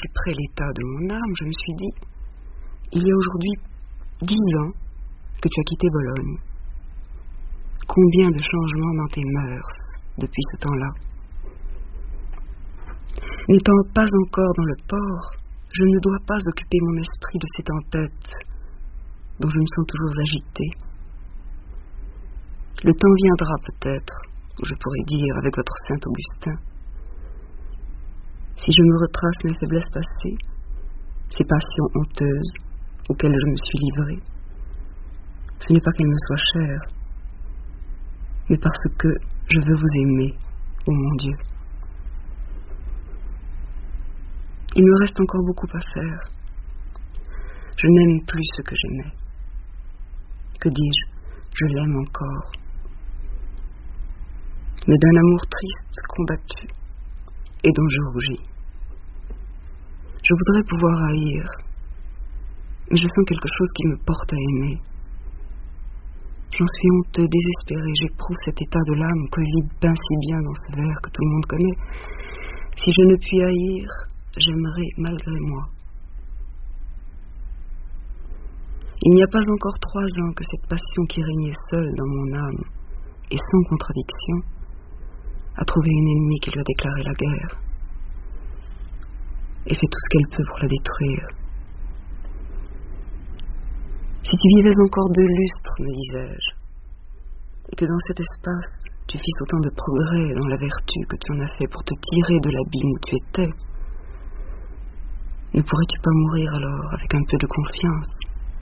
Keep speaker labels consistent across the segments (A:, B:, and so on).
A: plus près l'état de mon âme, je me suis dit, il y a aujourd'hui 10 ans que tu as quitté Bologne. Combien de changements dans tes mœurs depuis ce temps-là? N'étant pas encore dans le port, je ne dois pas occuper mon esprit de ces tempêtes dont je me sens toujours agitée. Le temps viendra peut-être où je pourrai dire avec votre saint Augustin, si je me retrace mes faiblesses passées, ces passions honteuses auxquelles je me suis livrée, ce n'est pas qu'elles me soient chères, mais parce que je veux vous aimer, ô mon Dieu. Il me reste encore beaucoup à faire. Je n'aime plus ce que j'aimais. Que dis-je? Je l'aime encore. Mais d'un amour triste, combattu, et dont je rougis. Je voudrais pouvoir haïr, mais je sens quelque chose qui me porte à aimer. J'en suis honteux, désespéré, j'éprouve cet état de l'âme que vide peint si bien dans ce vers que tout le monde connaît. Si je ne puis haïr, j'aimerai malgré moi. Il n'y a pas encore 3 ans que cette passion qui régnait seule dans mon âme, et sans contradiction, a trouvé une ennemie qui lui a déclaré la guerre, et fait tout ce qu'elle peut pour la détruire. Si tu vivais encore 2 lustres, me disais-je, et que dans cet espace tu fisses autant de progrès dans la vertu que tu en as fait pour te tirer de l'abîme où tu étais, ne pourrais-tu pas mourir alors avec un peu de confiance?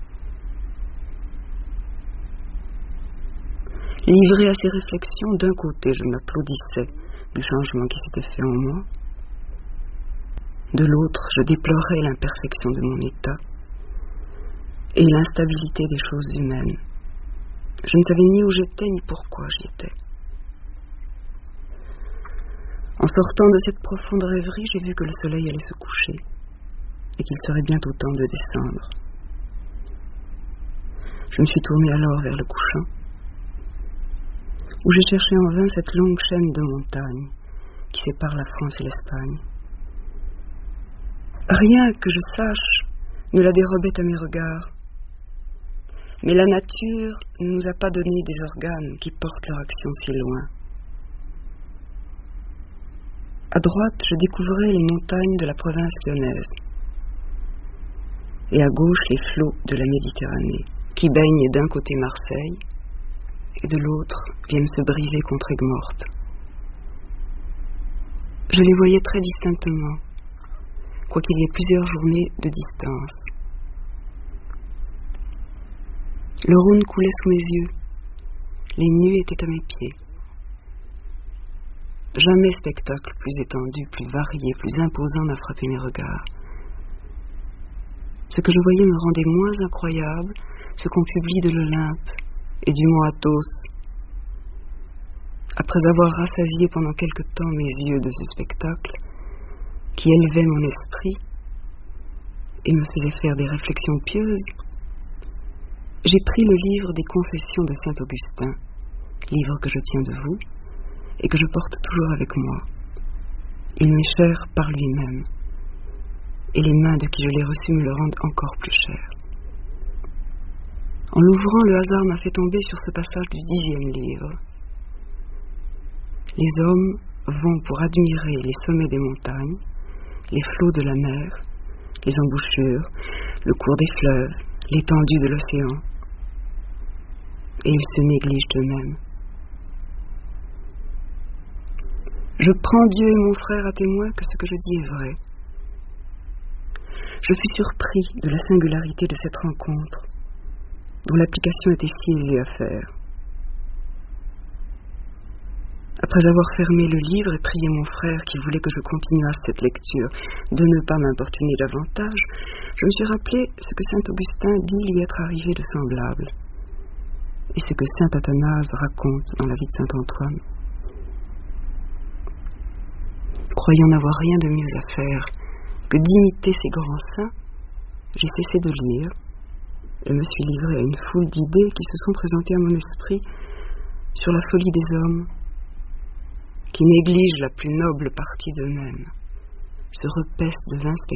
A: Livré à ces réflexions, d'un côté je m'applaudissais du changement qui s'était fait en moi, de l'autre je déplorais l'imperfection de mon état et l'instabilité des choses humaines. Je ne savais ni où j'étais ni pourquoi j'y étais. En sortant de cette profonde rêverie, j'ai vu que le soleil allait se coucher et qu'il serait bientôt temps de descendre. Je me suis tournée alors vers le couchant, où j'ai cherché en vain cette longue chaîne de montagnes qui sépare la France et l'Espagne. Rien que je sache ne la dérobait à mes regards, mais la nature ne nous a pas donné des organes qui portent leur action si loin. À droite, je découvrais les montagnes de la province lyonnaise, et à gauche les flots de la Méditerranée, qui baignent d'un côté Marseille, et de l'autre viennent se briser contre Aigues-Mortes. Je les voyais très distinctement, quoiqu'il y ait plusieurs journées de distance. Le Rhône coulait sous mes yeux, les nuées étaient à mes pieds. Jamais spectacle plus étendu, plus varié, plus imposant n'a frappé mes regards. Ce que je voyais me rendait moins incroyable ce qu'on publie de l'Olympe et du mont Athos. Après avoir rassasié pendant quelque temps mes yeux de ce spectacle, qui élevait mon esprit et me faisait faire des réflexions pieuses, j'ai pris le livre des Confessions de saint Augustin, livre que je tiens de vous et que je porte toujours avec moi. Il m'est cher par lui-même, et les mains de qui je l'ai reçu me le rendent encore plus cher. En l'ouvrant, le hasard m'a fait tomber sur ce passage du 10e livre. Les hommes vont pour admirer les sommets des montagnes, les flots de la mer, les embouchures, le cours des fleuves, l'étendue de l'océan, et ils se négligent eux-mêmes. Je prends Dieu et mon frère à témoin que ce que je dis est vrai. Je fus surpris de la singularité de cette rencontre, dont l'application était si aisée à faire. Après avoir fermé le livre et prié mon frère qui voulait que je continuasse cette lecture de ne pas m'importuner davantage, je me suis rappelé ce que saint Augustin dit lui être arrivé de semblable, et ce que saint Athanase raconte dans la vie de saint Antoine. Croyant n'avoir rien de mieux à faire que d'imiter ces grands saints, j'ai cessé de lire et me suis livré à une foule d'idées qui se sont présentées à mon esprit sur la folie des hommes, qui négligent la plus noble partie d'eux-mêmes, se repaissent de vains spectacles